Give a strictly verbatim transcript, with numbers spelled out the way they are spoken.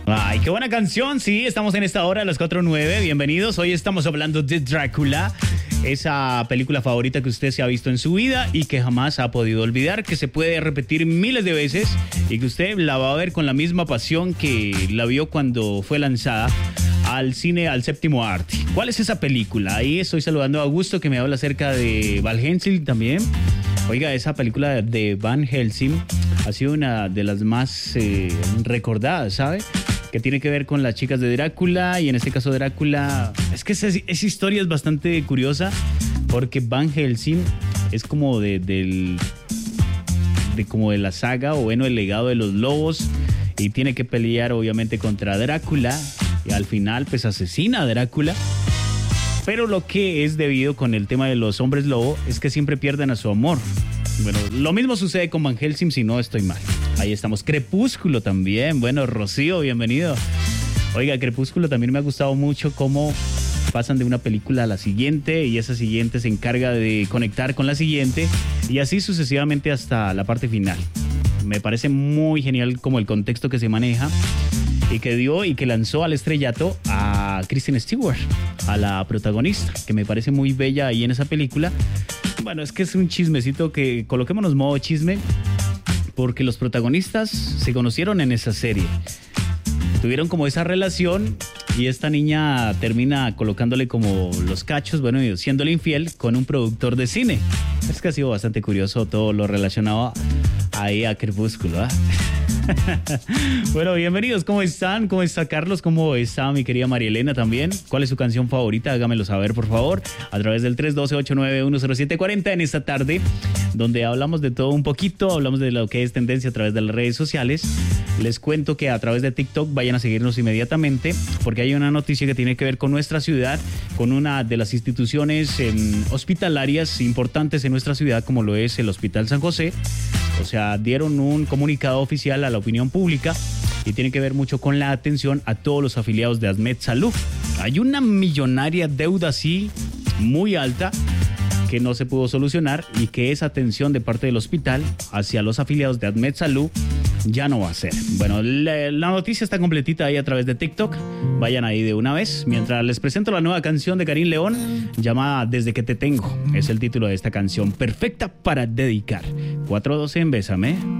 Ay, qué buena canción. Sí, estamos en esta hora a las cuatro nueve. Bienvenidos. Hoy estamos hablando de Drácula, esa película favorita que usted se ha visto en su vida y que jamás ha podido olvidar, que se puede repetir miles de veces y que usted la va a ver con la misma pasión que la vio cuando fue lanzada al cine, al séptimo arte. ¿Cuál es esa película? Ahí estoy saludando a Augusto, que me habla acerca de Van Helsing también. Oiga, esa película de Van Helsing ha sido una de las más eh, recordadas, ¿sabe? Que tiene que ver con las chicas de Drácula, y en este caso Drácula, es que esa, esa historia es bastante curiosa, porque Van Helsing es como de, del, de, como de la saga, o bueno, el legado de los lobos, y tiene que pelear obviamente contra Drácula, y al final pues asesina a Drácula. Pero lo que es debido con el tema de los hombres lobo es que siempre pierden a su amor. Bueno, lo mismo sucede con Van Helsing, si no estoy mal. Ahí estamos. Crepúsculo también. Bueno, Rocío, bienvenido. Oiga, Crepúsculo también me ha gustado mucho cómo pasan de una película a la siguiente y esa siguiente se encarga de conectar con la siguiente y así sucesivamente hasta la parte final. Me parece muy genial como el contexto que se maneja y que dio y que lanzó al estrellato a Kristen Stewart, a la protagonista, que me parece muy bella ahí en esa película. Bueno, es que es un chismecito que coloquémonos modo chisme, porque los protagonistas se conocieron en esa serie. Tuvieron como esa relación y esta niña termina colocándole como los cachos, bueno, y siéndole infiel con un productor de cine. Es que ha sido bastante curioso todo lo relacionado ahí a Crepúsculo, ¿eh? Bueno, bienvenidos, ¿cómo están? ¿Cómo está Carlos? ¿Cómo está mi querida María Elena también? ¿Cuál es su canción favorita? Hágamelo saber, por favor, a través del tres uno dos, ocho nueve uno cero siete cuatro cero en esta tarde, donde hablamos de todo un poquito, hablamos de lo que es tendencia a través de las redes sociales. Les cuento que a través de TikTok vayan a seguirnos inmediatamente, porque hay una noticia que tiene que ver con nuestra ciudad, con una de las instituciones eh, hospitalarias importantes en nuestra ciudad, como lo es el Hospital San José. O sea, dieron un comunicado oficial a la opinión pública y tiene que ver mucho con la atención a todos los afiliados de ADMED Salud. Hay una millonaria deuda así, muy alta, que no se pudo solucionar y que esa atención de parte del hospital hacia los afiliados de ADMED Salud ya no va a ser. Bueno, la, la noticia está completita ahí a través de TikTok. Vayan ahí de una vez. Mientras les presento la nueva canción de Karim León, llamada Desde que te tengo. Es el título de esta canción, perfecta para dedicar. cuatro doce en Bésame.